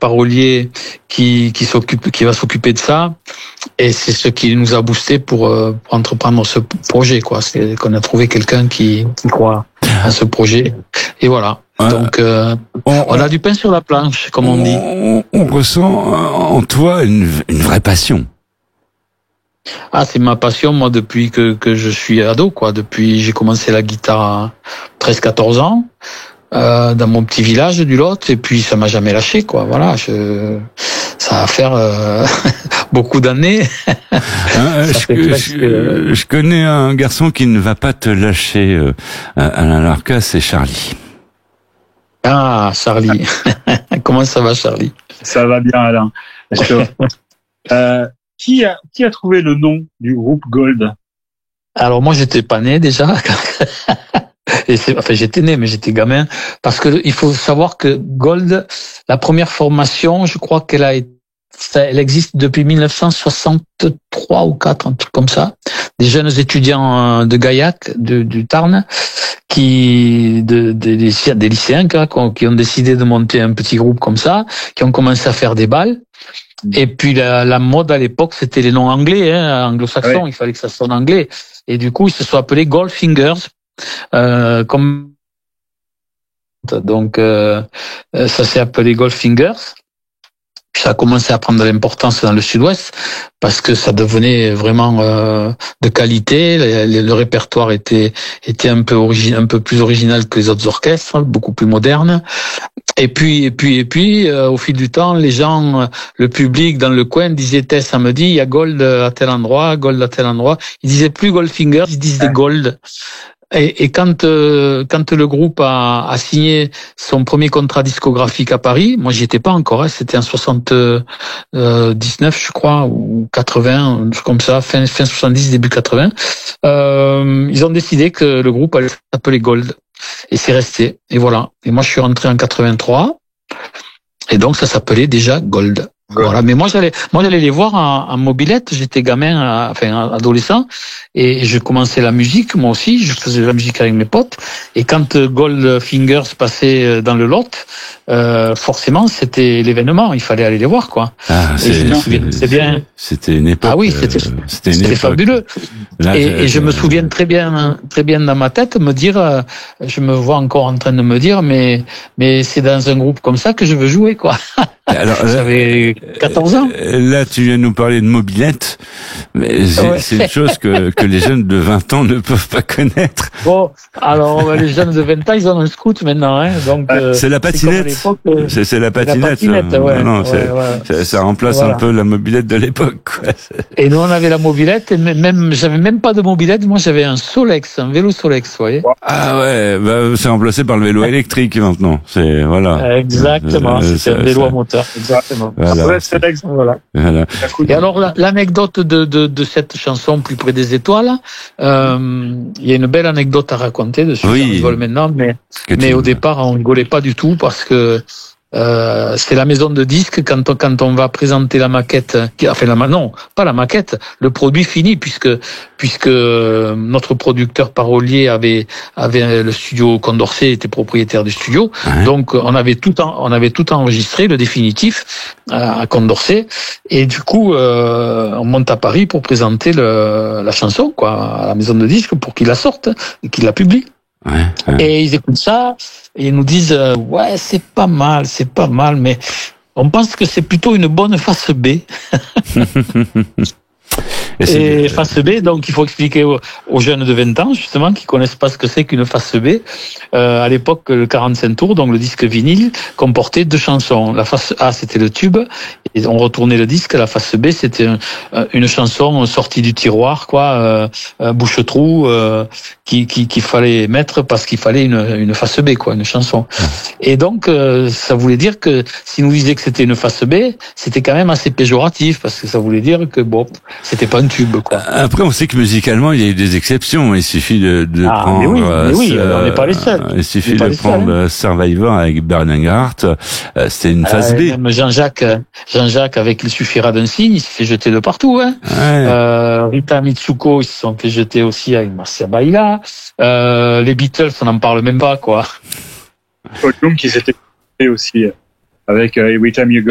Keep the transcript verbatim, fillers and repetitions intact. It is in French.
parolier qui, qui s'occupe, qui va s'occuper de ça. Et c'est ce qui nous a boosté pour, euh, pour entreprendre ce projet, quoi. C'est qu'on a trouvé quelqu'un qui, qui croit à ce projet. Et voilà. Ouais. Donc, euh, on, on a du pain sur la planche, comme on, on dit. On, on ressent en toi une, une vraie passion. Ah, c'est ma passion, moi, depuis que, que je suis ado, quoi. Depuis, j'ai commencé la guitare à treize quatorze ans, euh, dans mon petit village du Lot, et puis ça m'a jamais lâché, quoi. Voilà, je, ça va faire euh, beaucoup d'années. Hein, je, presque... je, je connais un garçon qui ne va pas te lâcher, euh, Alain Larca, c'est Charlie. Ah, Charlie. Comment ça va, Charlie? Ça va bien, Alain. euh, Qui a, qui a trouvé le nom du groupe Gold? Alors moi, j'étais pas né déjà. Et c'est, enfin, j'étais né, mais j'étais gamin. Parce que il faut savoir que Gold, la première formation, je crois qu'elle a été, elle existe depuis mille neuf cent soixante-trois ou quatre, un truc comme ça. Des jeunes étudiants de Gaillac, de, du Tarn, qui, de, de, des, des lycéens, qui ont décidé de monter un petit groupe comme ça, qui ont commencé à faire des balles. Et puis la, la mode à l'époque, c'était les noms anglais, hein, anglo-saxons. Oui. Il fallait que ça sonne anglais. Et du coup, ils se sont appelés Goldfingers, euh, comme donc euh, ça s'est appelé Goldfingers. Puis ça a commencé à prendre de l'importance dans le Sud-Ouest parce que ça devenait vraiment euh, de qualité. Le, le répertoire était était un peu origi- un peu plus original que les autres orchestres, beaucoup plus moderne. Et puis et puis et puis euh, au fil du temps, les gens, le public dans le coin disait eh, samedi il y a Gold à tel endroit, Gold à tel endroit. Ils disaient plus Goldfingers, ils disaient Gold. Et, et quand euh, quand le groupe a, a signé son premier contrat discographique à Paris, moi j'y étais pas encore, hein, c'était en soixante-dix-neuf je crois ou quatre-vingts, comme ça, fin fin soixante-dix début quatre-vingts. Euh, ils ont décidé que le groupe allait s'appeler Gold et c'est resté. Et voilà. Et moi je suis rentré en quatre-vingt-trois et donc ça s'appelait déjà Gold. Voilà, mais moi j'allais, moi j'allais les voir en, en mobilette. J'étais gamin, enfin adolescent, et je commençais la musique. Moi aussi, je faisais de la musique avec mes potes. Et quand Goldfingers passait dans le Lot, euh, forcément c'était l'événement. Il fallait aller les voir, quoi. Ah, c'est, et je c'est, c'est bien. C'était une époque. Ah oui, c'était, euh, c'était, une c'était époque. Fabuleux. Là, et, et je me souviens très bien, très bien dans ma tête me dire, euh, je me vois encore en train de me dire, mais mais c'est dans un groupe comme ça que je veux jouer, quoi. Alors, j'avais quatorze ans. Là, tu viens de nous parler de mobilette, mais c'est, ouais. c'est une chose que, que les jeunes de vingt ans ne peuvent pas connaître. Bon, alors les jeunes de vingt ans, ils ont un scoot maintenant, hein. Donc euh, c'est la patinette. C'est, c'est, c'est la patinette. La patinette ouais, non, ouais, ouais. Ça, ça remplace voilà. un peu la mobilette de l'époque, quoi. Et nous, on avait la mobilette, et même, j'avais même pas de mobilette. Moi, j'avais un Solex, un vélo Solex, vous voyez. Ah ouais, bah, c'est remplacé par le vélo électrique maintenant. C'est voilà. Exactement. Euh, c'est un vélo à moteur. Exactement. Voilà. Ouais, c'est voilà. voilà. Et alors l'anecdote de, de, de cette chanson Plus près des étoiles, euh, il y a une belle anecdote à raconter dessus. Oui. On rigole maintenant, mais mais au départ on rigolait pas du tout parce que Euh, c'est la maison de disques quand on, quand on va présenter la maquette, enfin la non, pas la maquette, le produit fini puisque puisque notre producteur parolier avait avait le studio Condorcet, était propriétaire du studio, ouais. Donc on avait tout en, on avait tout enregistré, le définitif à Condorcet, et du coup euh, on monte à Paris pour présenter le, la chanson quoi à la maison de disques pour qu'il la sorte et qu'il la publie. Ouais, ouais. Et ils écoutent ça et ils nous disent euh, ouais c'est pas mal, c'est pas mal, mais on pense que c'est plutôt une bonne face B. Et, et face B, donc il faut expliquer aux, aux jeunes de vingt ans justement qui connaissent pas ce que c'est qu'une face B. Euh, à l'époque, le quarante-cinq tours, donc le disque vinyle, comportait deux chansons. La face A, c'était le tube, et on retournait le disque. La face B, c'était un, une chanson sortie du tiroir, quoi, euh, bouche-trou, euh, qui, qui, qu'il fallait mettre parce qu'il fallait une, une face B, quoi, une chanson. Et donc, euh, ça voulait dire que si nous disions que c'était une face B, c'était quand même assez péjoratif parce que ça voulait dire que bon, c'était pas un tube, quoi. Après, on sait que musicalement, il y a eu des exceptions. Il suffit de, de ah, prendre. Mais oui, mais oui euh, on n'est pas les seuls. Il suffit de prendre seuls, hein. Survivor avec Bernard. Euh, c'était une phase euh, B. Même Jean-Jacques, Jean-Jacques avec Il suffira d'un signe, il s'est fait jeter de partout. Hein. Ouais. Euh, Rita Mitsuko, ils se sont fait jeter aussi avec Marcia Baila. Euh, les Beatles, on n'en parle même pas, quoi. Paul Young qui s'était fait aussi avec euh, Every Time You Go.